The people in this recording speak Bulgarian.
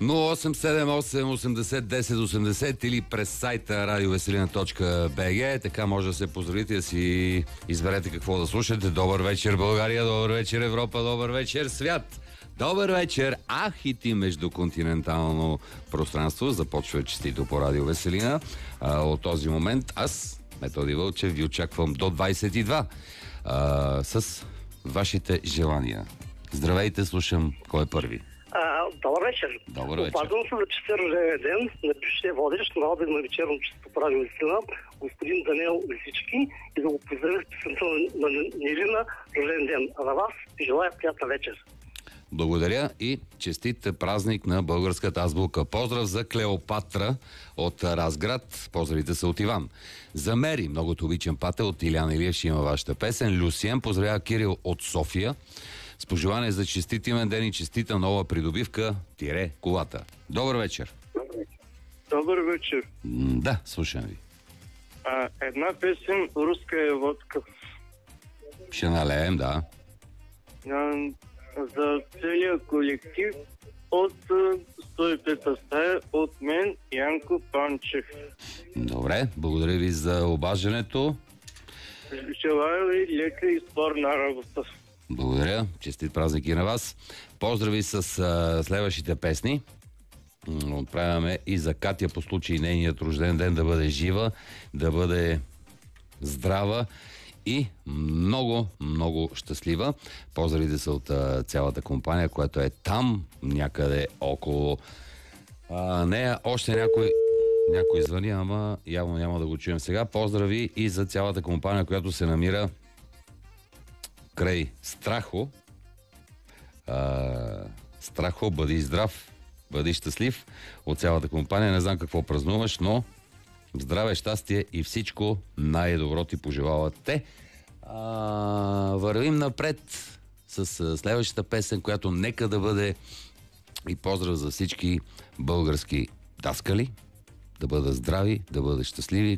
0878 80 10 80 или през сайта radiovеселина.bg. Така може да се поздравите, да си изберете какво да слушате. Добър вечер, България, добър вечер, Европа, добър вечер, свят. Добър вечер, хити междуконтинентално пространство. Започва честито по Радио Веселина. От този момент аз, Методи Вълчев, ви очаквам до 22 с вашите желания. Здравейте, слушам. Кой е първи? Добър вечер. Добър вечер. Опазвам се за честит рождения ден на бившия водещ на Обед на вечерно често по Радио Веселина, господин Даниел Лисички, и да го поздравя с песента на Нирина рожден ден. А на вас желая приятна вечер. Благодаря и честит празник на българската азбука. Поздрав за Клеопатра от Разград. Поздравите са от Иван. За Мери, многото обичам пата, от Илян Илиев ще има вашата песен. Люсиен поздравява Кирил от София. С пожелание за честит имен ден и честита нова придобивка колата. Добър вечер. Добър вечер. Да, слушам ви. Една песен "Руска е водка". Ще налеем, да. За целия колектив от 105-та стая, от мен Янко Панчев. Добре, благодаря ви за обаждането. Желая ви лека и спорна работа. Благодаря, честит празник и на вас. Поздрави с следващите песни. Отправяме и за Катя по случай нейният рожден ден да бъде жива, да бъде здрава и много, много щастлива. Поздравите са от цялата компания, която е там, някъде около нея. Още някой звъни, ама явно няма да го чуем сега. Поздрави и за цялата компания, която се намира край Страхо. Страхо, бъди здрав, бъди щастлив от цялата компания. Не знам какво празнуваш, но здраве, щастие и всичко най-добро ти пожелават те. Вървим напред с следващата песен, която нека да бъде и поздрав за всички български даскали. Да бъдат здрави, да бъдат щастливи,